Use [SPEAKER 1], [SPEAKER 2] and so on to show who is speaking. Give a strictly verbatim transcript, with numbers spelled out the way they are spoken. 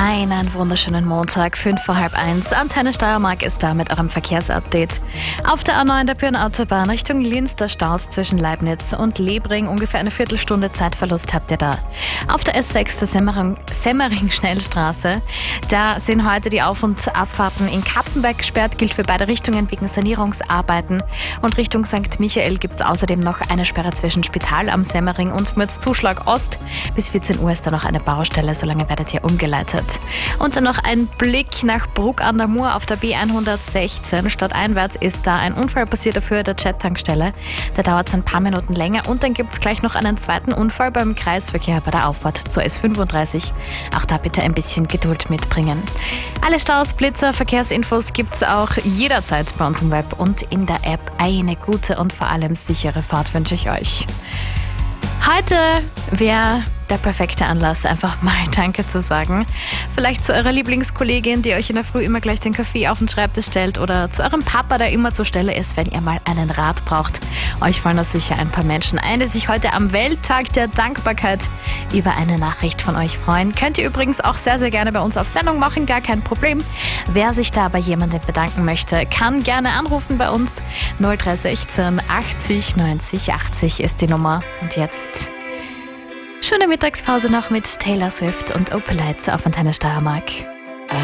[SPEAKER 1] Einen wunderschönen Montag, fünf vor halb eins. Antenne Steiermark ist da mit eurem Verkehrsupdate. Auf der A neun der Büren-Autobahn Richtung Linz der Staus zwischen Leibniz und Lebring. Ungefähr eine Viertelstunde Zeitverlust habt ihr da. Auf der S sechs der Semmering, Semmering-Schnellstraße. Da sind heute die Auf- und Abfahrten in Kapfenberg gesperrt. Gilt für beide Richtungen wegen Sanierungsarbeiten. Und Richtung Sankt Michael gibt es außerdem noch eine Sperre zwischen Spital am Semmering und Mürzzuschlag Ost. Bis vierzehn Uhr ist da noch eine Baustelle. Solange werdet ihr umgeleitet. Und dann noch ein Blick nach Bruck an der Mur auf der B hundertsechzehn. Stadteinwärts ist da ein Unfall passiert auf Höhe der Jet-Tankstelle. Da dauert es ein paar Minuten länger. Und dann gibt es gleich noch einen zweiten Unfall beim Kreisverkehr bei der Auffahrt zur S fünfunddreißig. Auch da bitte ein bisschen Geduld mitbringen. Alle Staus, Blitzer, Verkehrsinfos gibt es auch jederzeit bei uns im Web und in der App. Eine gute und vor allem sichere Fahrt wünsche ich euch. Heute wäre der perfekte Anlass, einfach mal Danke zu sagen. Vielleicht zu eurer Lieblingskollegin, die euch in der Früh immer gleich den Kaffee auf den Schreibtisch stellt, oder zu eurem Papa, der immer zur Stelle ist, wenn ihr mal einen Rat braucht. Euch fallen da sicher ein paar Menschen ein, die sich heute am Welttag der Dankbarkeit über eine Nachricht von euch freuen. Könnt ihr übrigens auch sehr, sehr gerne bei uns auf Sendung machen, gar kein Problem. Wer sich da bei jemandem bedanken möchte, kann gerne anrufen bei uns. null drei eins sechs achtzig neunzig achtzig ist die Nummer. Und jetzt schöne Mittagspause noch mit Taylor Swift und Opelites auf Antenne Steiermark.